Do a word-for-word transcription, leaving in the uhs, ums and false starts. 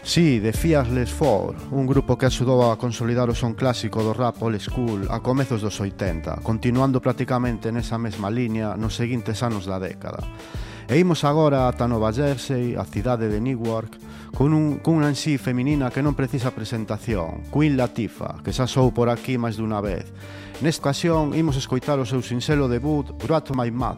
Sí, The Fearless Four, un grupo que axudou a consolidar o son clásico do rap old school a comezos dos oitenta, continuando prácticamente nesa mesma liña nos seguintes anos da década. E imos agora ata Nova Jersey, a cidade de Newark, con, un, con unha en sí feminina que non precisa presentación, Queen Latifah, que xa sou por aquí máis dunha vez. Nesta ocasión imos escoitar o seu sinxelo debut, Brought My Mother.